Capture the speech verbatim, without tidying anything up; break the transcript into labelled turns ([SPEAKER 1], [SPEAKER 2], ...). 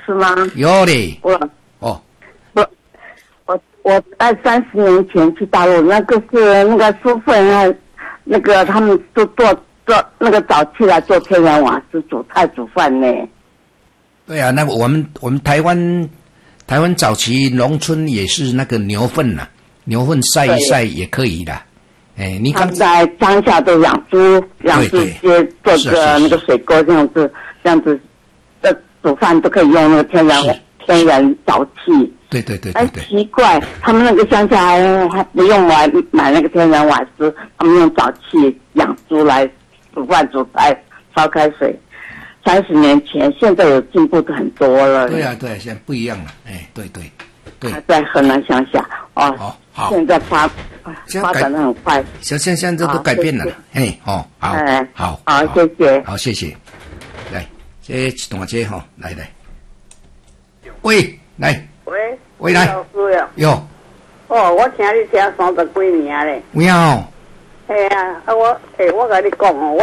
[SPEAKER 1] 是吗？
[SPEAKER 2] 有嘞。
[SPEAKER 1] 我
[SPEAKER 2] 哦，
[SPEAKER 1] 我我我在三十年前去大陆，那个是那个叔父啊，那个他们都做做那个早期来做天然瓦斯煮菜煮饭呢。
[SPEAKER 2] 对啊，那我们我们台湾台湾早期农村也是那个牛粪呐、啊，牛粪晒一晒也可以的。哎，你刚
[SPEAKER 1] 在乡下都养猪，养猪接做个那个水沟这样子，这样子的煮饭都可以用那个天然天然沼气。
[SPEAKER 2] 对对对对
[SPEAKER 1] 哎，
[SPEAKER 2] 对。
[SPEAKER 1] 奇怪，他们那个乡下还还不用买买那个天然瓦斯，他们用沼气养猪来煮饭煮菜烧开水。三十年前，现在有进步的很多了。
[SPEAKER 2] 对啊，对啊，现在不一样了。哎，对对对。
[SPEAKER 1] 在河南乡下哦，
[SPEAKER 2] 好，好，
[SPEAKER 1] 现在发发展的很快。
[SPEAKER 2] 现现现在都改变了。嘿，哦，好，
[SPEAKER 1] 哎，
[SPEAKER 2] 好，
[SPEAKER 1] 好，谢谢，
[SPEAKER 2] 好，谢谢。来，这大姐哈，来来，喂，来，
[SPEAKER 3] 喂，
[SPEAKER 2] 喂，来，
[SPEAKER 3] 老师呀，
[SPEAKER 2] 哟，
[SPEAKER 3] 哦，我听你听三十几年嘞。
[SPEAKER 2] 有影哦。
[SPEAKER 3] 嘿啊，啊我，诶，我甲你讲哦，我。